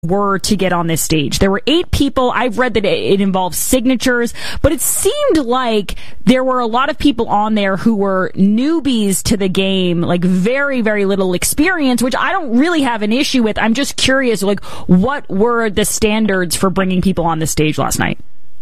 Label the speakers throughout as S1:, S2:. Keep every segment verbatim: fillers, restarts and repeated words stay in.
S1: were to get on this stage. There were eight people. I've read that it involves signatures, but it seemed like there were a lot of people on there who were newbies to the game, like very, very little experience, which I don't really have an issue with. I'm just curious, like, what were the standards for bringing people on the stage last night?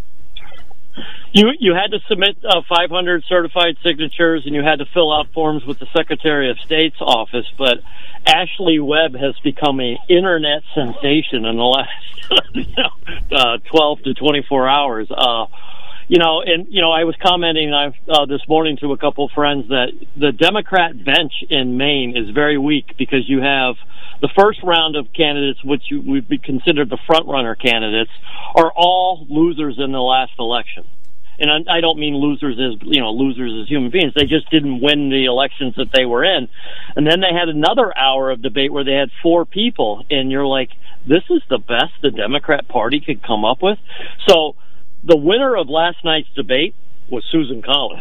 S2: You you had to submit uh, five hundred certified signatures, and you had to fill out forms with the Secretary of State's office. But Ashley Webb has become an internet sensation in the last you know, uh, twelve to twenty-four hours. Uh, you know, and you know, I was commenting uh, uh, this morning to a couple of friends that the Democrat bench in Maine is very weak because you have the first round of candidates, which you, would be considered the front-runner candidates, are all losers in the last election. And I don't mean losers as, you know, losers as human beings. They just didn't win the elections that they were in. And then they had another hour of debate where they had four people, and you're like, this is the best the Democrat Party could come up with? So the winner of last night's debate was Susan Collins.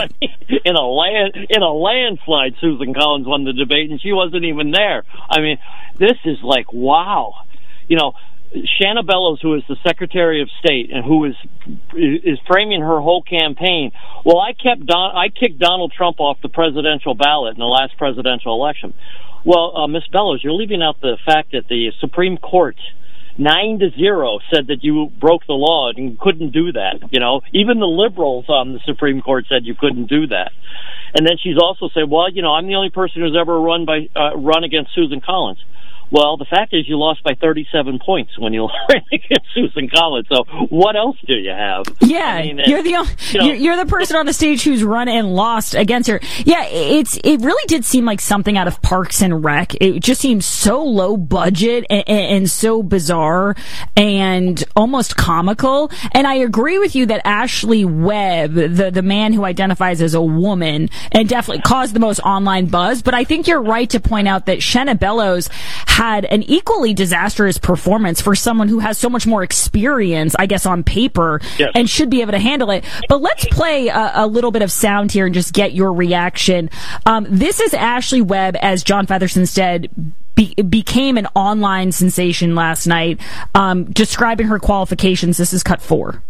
S2: in a land in a landslide, Susan Collins won the debate, and she wasn't even there. I mean, this is like, wow. You know, Shanna Bellows, who is the Secretary of State and who is is framing her whole campaign. Well, I kept Don, I kicked Donald Trump off the presidential ballot in the last presidential election. Well, uh, Miss Bellows, you're leaving out the fact that the Supreme Court, nine to zero, said that you broke the law and you couldn't do that. You know, even the liberals on the Supreme Court said you couldn't do that. And then she's also said, well, you know, I'm the only person who's ever run by uh, run against Susan Collins. Well, the fact is you lost by thirty-seven points when you ran against Susan Collins. So what else do you have?
S1: Yeah,
S2: I mean,
S1: you're the only, you know, you're, you're the person on the stage who's run and lost against her. Yeah, it's it really did seem like something out of Parks and Rec. It just seemed so low budget and, and so bizarre and almost comical. And I agree with you that Ashley Webb, the the man who identifies as a woman, and definitely caused the most online buzz. But I think you're right to point out that Shanna Bellows had an equally disastrous performance for someone who has so much more experience, I guess, on paper, yes, and should be able to handle it. But let's play a, a little bit of sound here and just get your reaction. Um, this is Ashley Webb, as John Featherston said, be, became an online sensation last night, um, describing her qualifications. This is cut four.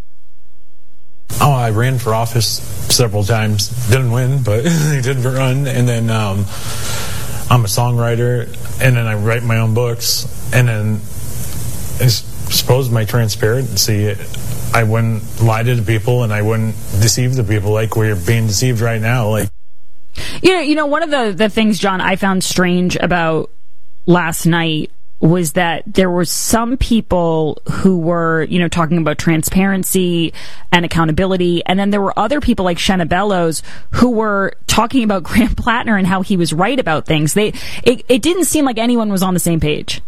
S3: Oh, I ran for office several times. Didn't win, but I did run. And then um, I'm a songwriter, and then I write my own books. And then I suppose my transparency, I wouldn't lie to the people, and I wouldn't deceive the people like we're being deceived right now. Like,
S1: you know, you know, one of the, the things, John, I found strange about last night was that there were some people who were, you know, talking about transparency and accountability, and then there were other people like Shanna Bellows who were talking about Graham Plattner and how he was right about things. They, it, it didn't seem like anyone was on the same page.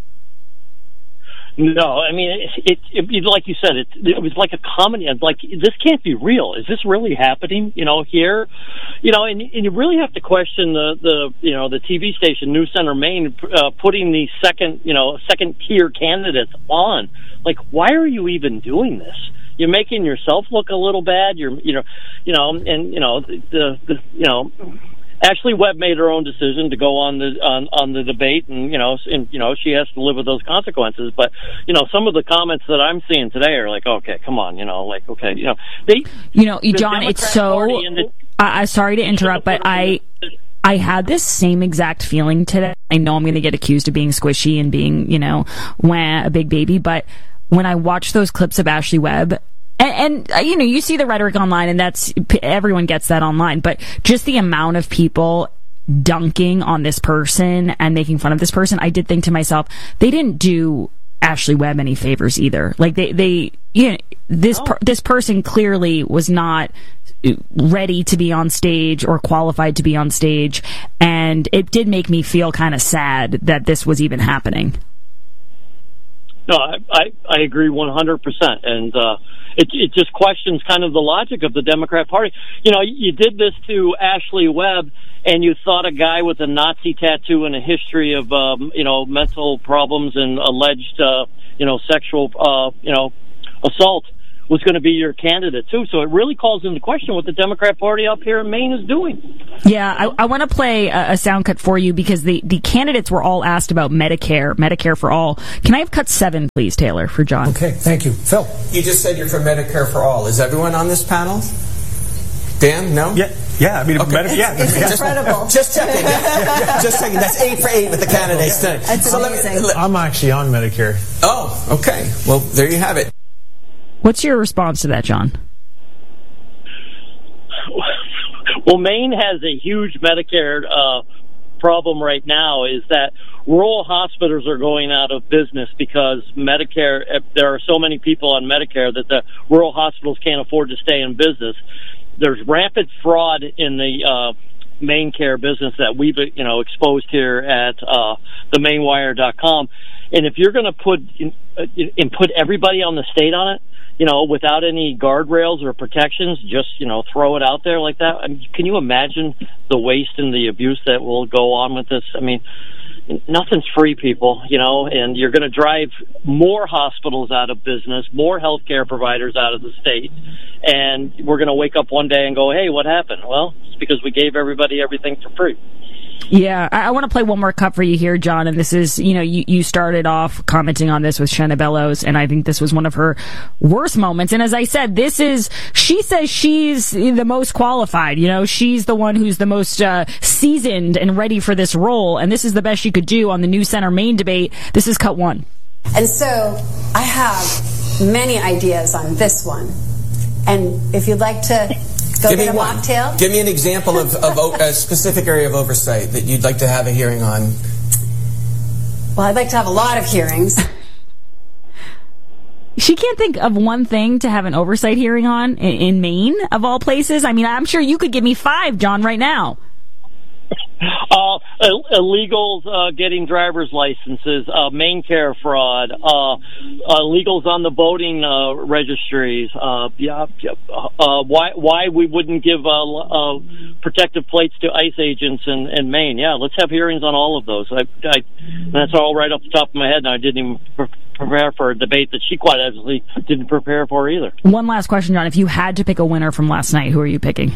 S2: No, I mean, it, it, it like you said, it, it was like a comedy. Like, this can't be real. Is this really happening, you know, here? You know, and, and you really have to question the, the, you know, the T V station, News Center Maine, uh, putting these second, you know, second-tier candidates on. Like, why are you even doing this? You're making yourself look a little bad. You're, you know, you know, and, you know, the, the you know... Ashley Webb made her own decision to go on the on, on the debate, and you know, and you know, she has to live with those consequences. But you know, some of the comments that I'm seeing today are like, okay, come on, you know, like, okay, you know, they,
S1: you know, John, it's so. The, I, I'm sorry to interrupt, but I. I had this same exact feeling today. I know I'm going to get accused of being squishy and being, you know, wah, a big baby, but when I watched those clips of Ashley Webb. And, and, you know, you see the rhetoric online, and that's, everyone gets that online, but just the amount of people dunking on this person and making fun of this person, I did think to myself, they didn't do Ashley Webb any favors either. Like, they, they, you know, this, per, this person clearly was not ready to be on stage or qualified to be on stage, and it did make me feel kind of sad that this was even happening.
S2: No, I, I, I agree one hundred percent, and, uh, It, it just questions kind of the logic of the Democrat Party. You know, you did this to Ashley Webb, and you thought a guy with a Nazi tattoo and a history of, um, you know, mental problems and alleged, uh, you know, sexual, uh, you know, assault was going to be your candidate too. So it really calls into question what the Democrat Party up here in Maine is doing.
S1: Yeah, I, I want to play a, a sound cut for you because the, the candidates were all asked about Medicare, Medicare for all. Can I have cut seven, please, Taylor, for John?
S4: Okay, thank you. Phil?
S5: You just said you're for Medicare for all. Is everyone on this panel? Dan, no?
S6: Yeah, yeah. I mean,
S5: okay.
S6: Medi- yeah,
S7: it's
S6: yeah.
S7: incredible.
S5: Just checking. Yeah, yeah, just checking. That's eight for eight with the candidates tonight.
S7: That's
S5: so
S7: amazing.
S5: Let me, let,
S3: I'm actually on Medicare.
S5: Oh, okay. Well, there you have it.
S1: What's your response to that, John?
S2: Well, Maine has a huge Medicare uh, problem right now, is that rural hospitals are going out of business because Medicare, there are so many people on Medicare that the rural hospitals can't afford to stay in business. There's rampant fraud in the uh, Maine Care business that we've, you know, exposed here at uh, the maine wire dot com. And if you're going to put and put everybody on the state on it, you know, without any guardrails or protections, just, you know, throw it out there like that. I mean, can you imagine the waste and the abuse that will go on with this? I mean, nothing's free, people, you know, and you're going to drive more hospitals out of business, more healthcare providers out of the state, and we're going to wake up one day and go, hey, what happened? Well, it's because we gave everybody everything for free.
S1: Yeah, I, I want to play one more cut for you here, John, and this is, you know, you, you started off commenting on this with Shanna Bellows, and I think this was one of her worst moments. And as I said, this is, she says she's the most qualified, you know, she's the one who's the most uh, seasoned and ready for this role, and this is the best she could do on the New Center Maine debate. This is cut one.
S7: And so I have many ideas on this one, and if you'd like to go
S5: Give
S7: get
S5: me
S7: a
S5: one.
S7: mocktail.
S5: Give me an example of, of o- a specific area of oversight that you'd like to have a hearing on.
S7: Well, I'd like to have a lot of hearings.
S1: She can't think of one thing to have an oversight hearing on in, in Maine, of all places. I mean, I'm sure you could give me five, John, right now.
S2: Uh, Ill- illegals uh, getting driver's licenses, uh, Maine Care fraud, uh, uh, illegals on the voting uh, registries. Uh, yeah, uh, why why we wouldn't give uh, uh, protective plates to ICE agents in, in Maine? Yeah, let's have hearings on all of those. I, I, that's all right off the top of my head, and I didn't even pre- prepare for a debate that she quite obviously didn't prepare for either.
S1: One last question, John. If you had to pick a winner from last night, who are you picking?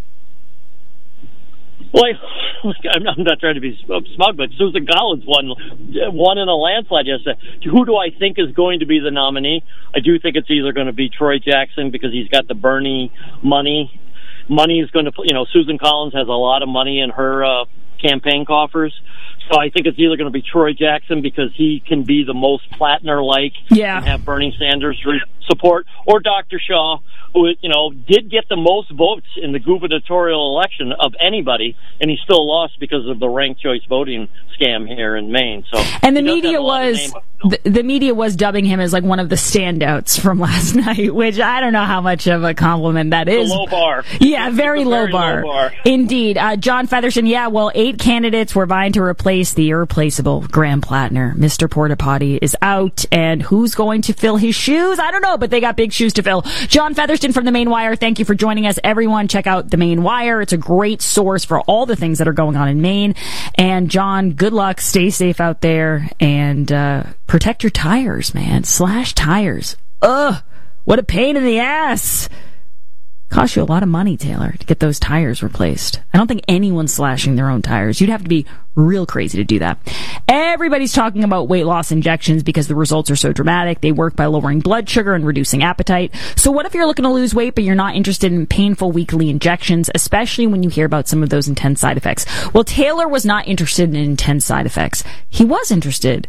S2: Well, I'm not trying to be smug, but Susan Collins won, won in a landslide yesterday. Who do I think is going to be the nominee? I do think it's either going to be Troy Jackson because he's got the Bernie money. Money is going to, you know, Susan Collins has a lot of money in her uh, campaign coffers. So I think it's either going to be Troy Jackson because he can be the most Plattner-like
S1: yeah.
S2: and have Bernie Sanders support, or Doctor Shaw, who, you know, did get the most votes in the gubernatorial election of anybody, and he still lost because of the ranked choice voting scam here in Maine. So,
S1: and the media was the, the media was dubbing him as like one of the standouts from last night, which I don't know how much of a compliment that is.
S2: It's a low bar.
S1: Yeah, very, low,
S2: very
S1: bar.
S2: low bar.
S1: Indeed. Uh, John Featherston, yeah, well, eight candidates were vying to replace the irreplaceable Graham Plattner. Mister Porta Potty is out, and who's going to fill his shoes? I don't know, but they got big shoes to fill. John Featherston from the Maine Wire, thank you for joining us. Everyone, check out the Maine Wire. It's a great source for all the things that are going on in Maine. And John, good luck. Stay safe out there, and uh, protect your tires, man. Slash tires. Ugh, what a pain in the ass. Cost you a lot of money, Taylor, to get those tires replaced. I don't think anyone's slashing their own tires. You'd have to be real crazy to do that. Everybody's talking about weight loss injections because the results are so dramatic. They work by lowering blood sugar and reducing appetite. So what if you're looking to lose weight, but you're not interested in painful weekly injections, especially when you hear about some of those intense side effects? Well, Taylor was not interested in intense side effects. He was interested.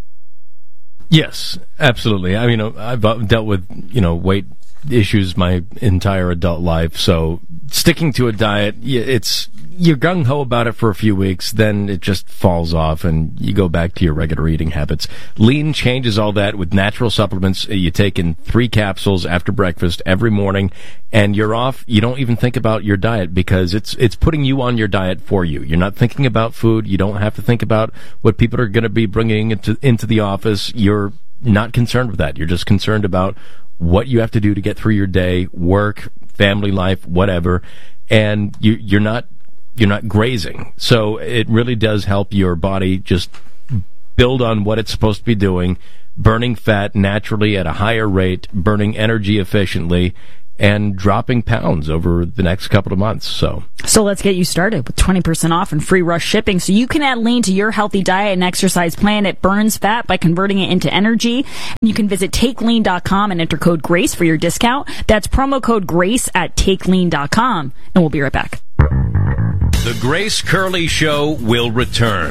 S8: Yes, absolutely. I mean, I've dealt with, you know, weight issues my entire adult life, so sticking to a diet, it's you're gung-ho about it for a few weeks, then it just falls off and you go back to your regular eating habits. Lean changes all that with natural supplements. You take in three capsules after breakfast every morning, and you're off. You don't even think about your diet because it's it's putting you on your diet for you. You're not thinking about food. You don't have to think about what people are going to be bringing into into the office. You're not concerned with that. You're just concerned about what you have to do to get through your day, work, family life, whatever, and you, you're not you're not grazing. So it really does help your body just build on what it's supposed to be doing, burning fat naturally at a higher rate, burning energy efficiently, and dropping pounds over the next couple of months. So
S1: so let's get you started with twenty percent off and free rush shipping so you can add lean to your healthy diet and exercise plan. It burns fat by converting it into energy. You can visit take lean dot com and enter code GRACE for your discount. That's promo code GRACE at take lean dot com. And we'll be right back.
S4: The Grace Curley Show will return.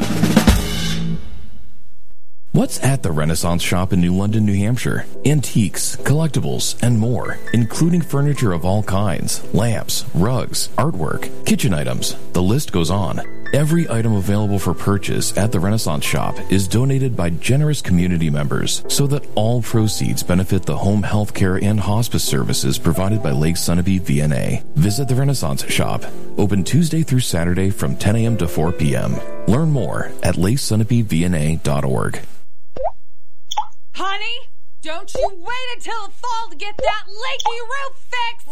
S6: What's at the Renaissance Shop in New London, New Hampshire? Antiques, collectibles, and more, including furniture of all kinds, lamps, rugs, artwork, kitchen items. The list goes on. Every item available for purchase at the Renaissance Shop is donated by generous community members so that all proceeds benefit the home health care and hospice services provided by Lake Sunapee V N A. Visit the Renaissance Shop, open Tuesday through Saturday from ten a.m. to four p.m. Learn more at lake sunapee v n a dot org.
S9: Honey, don't you wait until the fall to get that leaky roof fixed!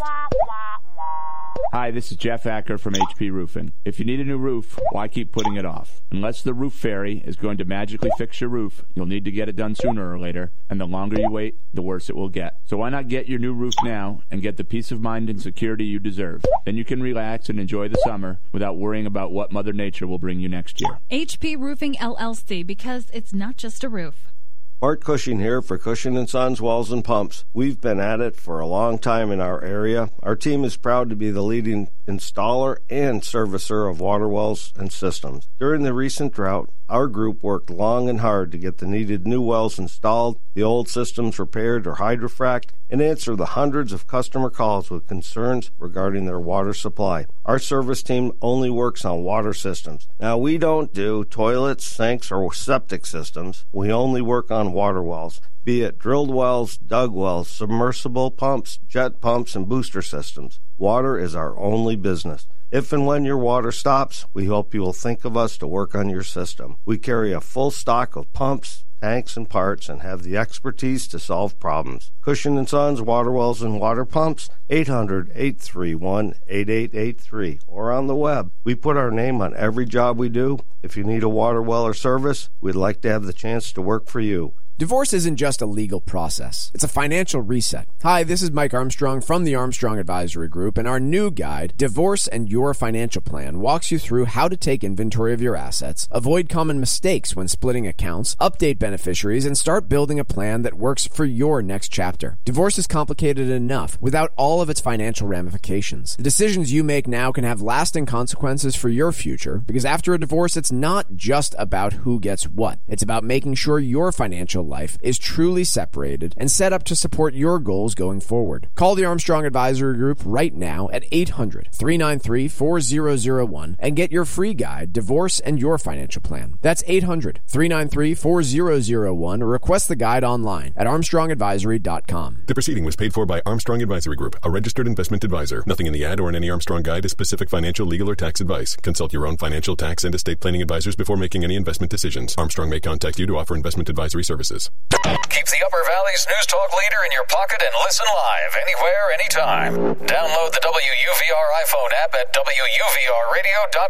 S10: Hi, this is Jeff Acker from H P Roofing. If you need a new roof, why keep putting it off? Unless the roof fairy is going to magically fix your roof, you'll need to get it done sooner or later, and the longer you wait, the worse it will get. So why not get your new roof now and get the peace of mind and security you deserve? Then you can relax and enjoy the summer without worrying about what Mother Nature will bring you next year.
S9: H P Roofing L L C, because it's not just a roof.
S11: Art Cushing here for Cushing and Sons Walls and Pumps. We've been at it for a long time in our area. Our team is proud to be the leading installer and servicer of water wells and systems. During the recent drought, our group worked long and hard to get the needed new wells installed, the old systems repaired or hydrofrac'd, and answer the hundreds of customer calls with concerns regarding their water supply. Our service team only works on water systems. Now, we don't do toilets, sinks, or septic systems. We only work on water wells, be it drilled wells, dug wells, submersible pumps, jet pumps, and booster systems. Water is our only business. If and when your water stops, we hope you will think of us to work on your system. We carry a full stock of pumps, tanks, and parts, and have the expertise to solve problems. Cushing and Sons Water Wells and Water Pumps, eight hundred, eight three one, eight eight eight three, or on the web. We put our name on every job we do. If you need a water well or service, we'd like to have the chance to work for you.
S12: Divorce isn't just a legal process. It's a financial reset. Hi, this is Mike Armstrong from the Armstrong Advisory Group, and our new guide, Divorce and Your Financial Plan, walks you through how to take inventory of your assets, avoid common mistakes when splitting accounts, update beneficiaries, and start building a plan that works for your next chapter. Divorce is complicated enough without all of its financial ramifications. The decisions you make now can have lasting consequences for your future, because after a divorce, it's not just about who gets what. It's about making sure your financial life is truly separated and set up to support your goals going forward. Call the Armstrong Advisory Group right now at eight hundred, three nine three, four zero zero one and get your free guide, Divorce and Your Financial Plan. That's eight hundred, three nine three, four zero zero one or request the guide online at armstrong advisory dot com.
S13: The proceeding was paid for by Armstrong Advisory Group, a registered investment advisor. Nothing in the ad or in any Armstrong guide is specific financial, legal, or tax advice. Consult your own financial, tax, and estate planning advisors before making any investment decisions. Armstrong may contact you to offer investment advisory services.
S4: Keep the Upper Valley's News Talk leader in your pocket and listen live anywhere, anytime. Download the W U V R iPhone app at W U V R radio dot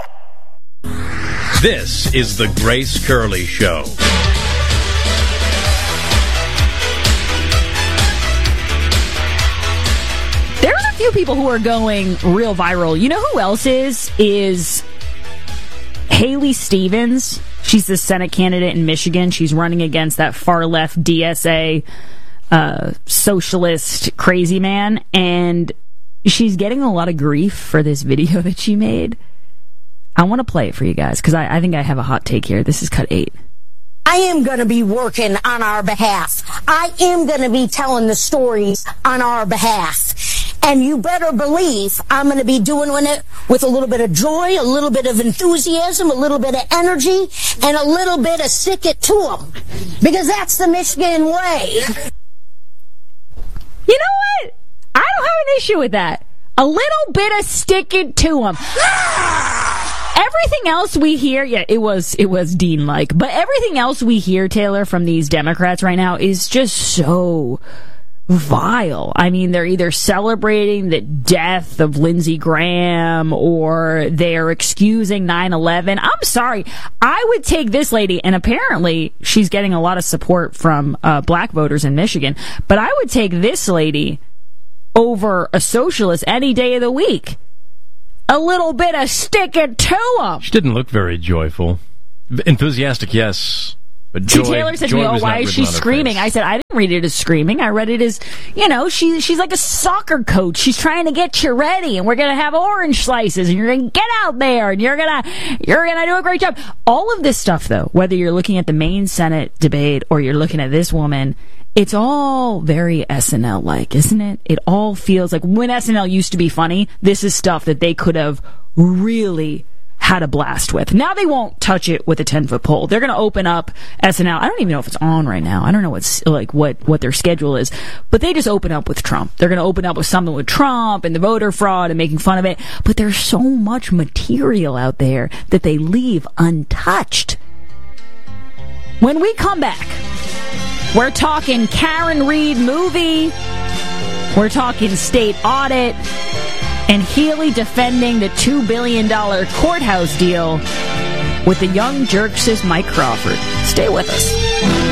S4: com. This is the Grace Curley Show.
S1: There are a few people who are going real viral. You know who else is? Is Haley Stevens. She's the Senate candidate in Michigan. She's running against that far-left D S A uh, socialist crazy man. And she's getting a lot of grief for this video that she made. I want to play it for you guys because I, I think I have a hot take here. This is cut eight.
S14: I am going to be working on our behalf. I am going to be telling the stories on our behalf. And you better believe I'm going to be doing it with a little bit of joy, a little bit of enthusiasm, a little bit of energy, and a little bit of stick it to them. Because that's the Michigan way.
S1: You know what? I don't have an issue with that. A little bit of stick it to them. Everything else we hear, yeah, it was it was Dean-like, but everything else we hear, Taylor, from these Democrats right now is just so vile. I mean, they're either celebrating the death of Lindsey Graham or they're excusing nine eleven. I'm sorry. I would take this lady, and apparently she's getting a lot of support from uh, black voters in Michigan, but I would take this lady over a socialist any day of the week. A little bit of stick it to them.
S8: She didn't look very joyful. Enthusiastic, yes. But
S1: See,
S8: joy,
S1: Taylor said to
S8: joy
S1: me, oh,
S8: was
S1: why
S8: not
S1: is she
S8: written on her
S1: screaming?
S8: face.
S1: I said, I didn't read it as screaming. I read it as, you know, she, she's like a soccer coach. She's trying to get you ready, and we're going to have orange slices, and you're going to get out there, and you're going to you're gonna do a great job. All of this stuff, though, whether you're looking at the main Senate debate or you're looking at this woman, it's all very S N L-like, isn't it? It all feels like when S N L used to be funny, this is stuff that they could have really had a blast with. Now they won't touch it with a ten-foot pole. They're going to open up S N L. I don't even know if it's on right now. I don't know what's like what what their schedule is, but they just open up with Trump. They're going to open up with something with Trump and the voter fraud and making fun of it. But there's so much material out there that they leave untouched. When we come back, we're talking Karen Reed movie. We're talking state audit. And Healy defending the two billion dollars courthouse deal with the young jerksis Mike Crawford. Stay with us.